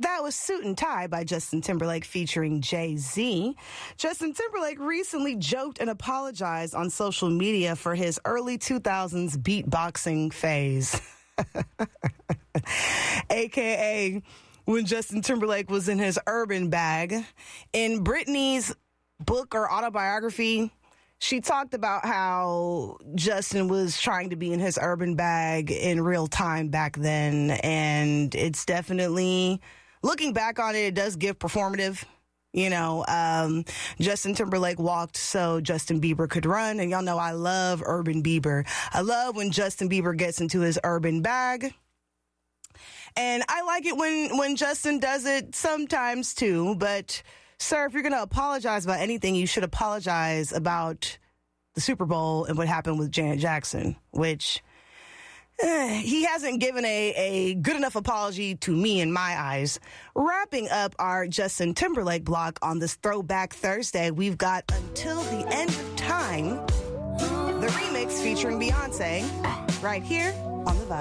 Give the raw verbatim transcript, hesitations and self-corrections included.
That was Suit and Tie by Justin Timberlake featuring Jay-Z. Justin Timberlake recently joked and apologized on social media for his early two thousands beatboxing phase. A K A when Justin Timberlake was in his urban bag. In Britney's book or autobiography, she talked about how Justin was trying to be in his urban bag in real time back then. And it's definitely, looking back on it, it does give performative. You know, um, Justin Timberlake walked so Justin Bieber could run. And y'all know I love Urban Bieber. I love when Justin Bieber gets into his urban bag. And I like it when, when Justin does it sometimes too. But, sir, if you're going to apologize about anything, you should apologize about the Super Bowl and what happened with Janet Jackson, which eh, he hasn't given a, a good enough apology to me in my eyes. Wrapping up our Justin Timberlake block on this Throwback Thursday, we've got Until the End of Time, the remix featuring Beyonce, right here on The Vibe.